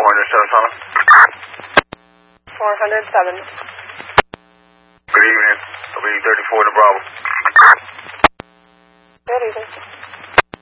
407. 407. Good evening. I'll be 34 in the Bravo.